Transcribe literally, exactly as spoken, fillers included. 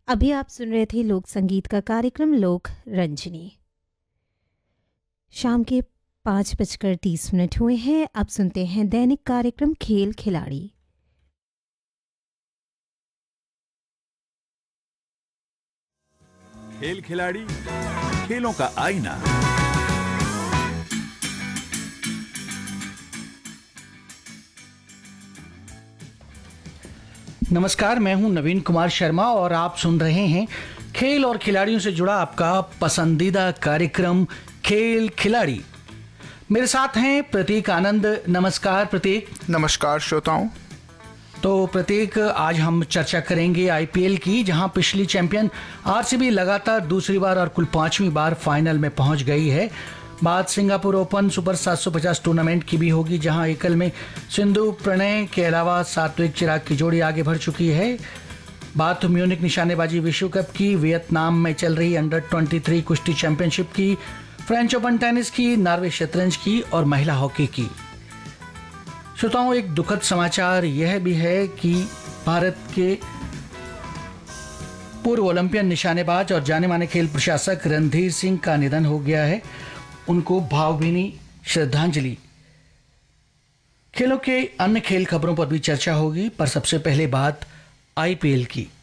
अभी आप सुन रहे थे लोक संगीत का कार्यक्रम लोक रंजनी। शाम के पाँच बजकर तीस मिनट हुए हैं। अब सुनते हैं दैनिक कार्यक्रम खेल खिलाड़ी। खेल खिलाड़ी, खेलों का आईना। नमस्कार, मैं हूं नवीन कुमार शर्मा और आप सुन रहे हैं खेल और खिलाड़ियों से जुड़ा आपका पसंदीदा कार्यक्रम खेल खिलाड़ी। मेरे साथ हैं प्रतीक आनंद। नमस्कार प्रतीक। नमस्कार श्रोताओं। तो प्रतीक, आज हम चर्चा करेंगे आईपीएल की, जहां पिछली चैंपियन आरसीबी लगातार दूसरी बार और कुल पांचवी बार फाइनल में पहुंच गई है। बात सिंगापुर ओपन सुपर सात सौ पचास टूर्नामेंट की भी होगी, जहां एकल में सिंधु प्रणय के अलावा सात्विक चिराग की जोड़ी आगे बढ़ चुकी है। बात म्यूनिक निशानेबाजी विश्व कप की, वियतनाम में चल रही अंडर तेईस कुश्ती चैंपियनशिप की, फ्रेंच ओपन टेनिस की, नॉर्वे शतरंज की और महिला हॉकी की। श्रोताओं, एक दुखद समाचार यह भी है कि भारत के पूर्व ओलंपियन निशानेबाज और जाने माने खेल प्रशासक रणधीर सिंह का निधन हो गया है। उनको भावभीनी श्रद्धांजलि। खेलों के अन्य खेल खबरों पर भी चर्चा होगी, पर सबसे पहले बात आईपीएल की।